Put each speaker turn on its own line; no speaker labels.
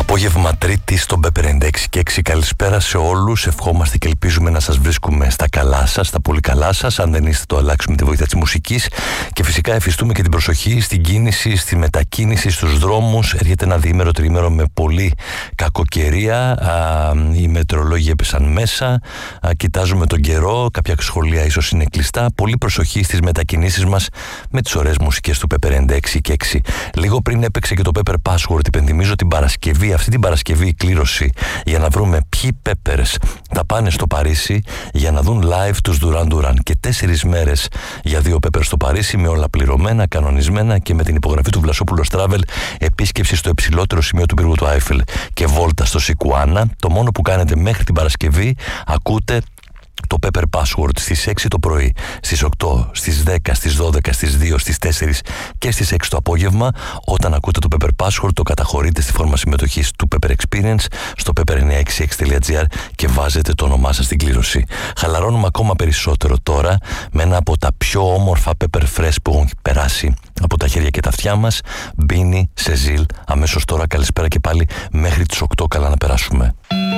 Απόγευμα Τρίτη στο Pepper 96 και 6. Καλησπέρα σε όλους. Ευχόμαστε και ελπίζουμε να σας βρίσκουμε στα καλά σας, στα πολύ καλά σας. Αν δεν είστε, το αλλάξουμε τη βοήθεια της μουσικής. Και φυσικά εφιστούμε και την προσοχή στην κίνηση, στη μετακίνηση, στους δρόμους. Έρχεται ένα διήμερο, τριήμερο με πολύ κακοκαιρία. Οι μετεωρολόγοι έπεσαν μέσα. Κοιτάζουμε τον καιρό. Κάποια σχολεία ίσως είναι κλειστά. Πολύ προσοχή στις μετακινήσεις μας με τις ωραίες μουσικές του Pepper 96 και 6. Λίγο πριν έπαιξε και το Pepper Password. Υπενθυμίζω την Παρασκευή. Αυτή την Παρασκευή η κλήρωση για να βρούμε ποιοι Peppers θα πάνε στο Παρίσι για να δουν live τους Duran Duran. Και 4 μέρες για 2 Peppers στο Παρίσι, με όλα πληρωμένα, κανονισμένα και με την υπογραφή του Βλασόπουλος Travel. Επίσκεψη στο υψηλότερο σημείο του πύργου του Άιφελ και βόλτα στο Σικουάνα. Το μόνο που κάνετε μέχρι την Παρασκευή, ακούτε το Pepper Password στις 6 το πρωί, στις 8, στις 10, στις 12, στις 2, στις 4 και στις 6 το απόγευμα. Όταν ακούτε το Pepper Password, το καταχωρείτε στη φόρμα συμμετοχής του Pepper Experience στο pepper966.gr και βάζετε το όνομά σας στην κλήρωση. Χαλαρώνουμε ακόμα περισσότερο τώρα με ένα από τα πιο όμορφα Pepper Fresh που έχουν περάσει από τα χέρια και τα αυτιά μας. Μπίνι, Σεζίλ, αμέσως τώρα καλησπέρα και πάλι μέχρι τις 8. Καλά να περάσουμε.